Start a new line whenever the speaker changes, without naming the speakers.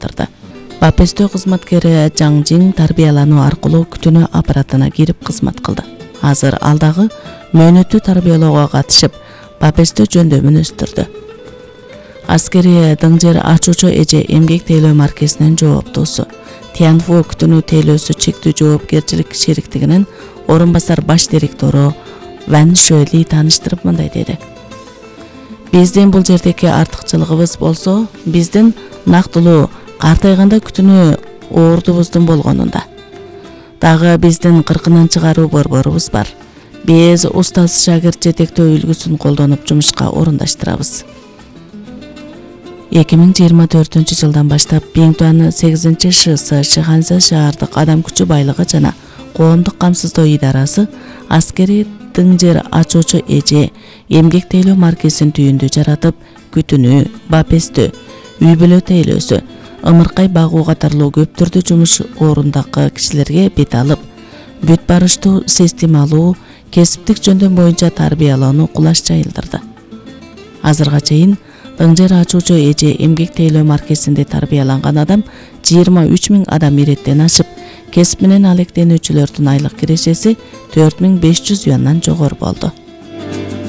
жайлдырды. Бапестө кызматкери Жаң Жин тарбиялануу аркылуу күтүнүү аппаратына кирип кызмат кылды. Азыр алдагы мөөнөттүү тарбиялоого катышып, Бапестө жөндөмүн өстүрдү. Аскери Дыңжер ачуучу эже эмгек тейлөө маркесинин жооптуусу. Тянфу күтүнүү тейлөөсү чектүү жоопкерчилик шериктигинин орун басар баш директору Ван Шөли тааныштырып мындай деди. Биздин бул жердеги артыкчылыгыбыз болсо, биздин нактылуу картайганда күтүнүү оордубуздун болгонунда. Дагы биздин кыркынан чыгаруу борборубуз бар. Биз устаз шагирт жетектөө үлгүсүн колдонуп жумушка орундаштырабыз. 2024 жылдан баштап Биңтуан 8 ШС Шиханза шаардык адам күчү байлыгы жана коомдук камсыздоо идарасы аскери Дыңжер ачуучу эже эмгек тейлөө маркесин түйүндү жаратып, күтүнүү, бапестө, үй бүлө тейлөөсү, ымыркай багуу катарлуу көп түрдүү жумуш орундагы кишилерге бет алып, бүт барыштуу, системалуу, кесиптик жөндөм боюнча тарбиялоону кулаш жайылдырды. Азырга чейин Дыңжер ачуучу эже эмгек тейлөө маркесинде тарбияланган адам 23 000 адам иреттен ашып, кесип менен алектенүүчүлөрдүн айлык кирешеси 4500 юандан жогору болду.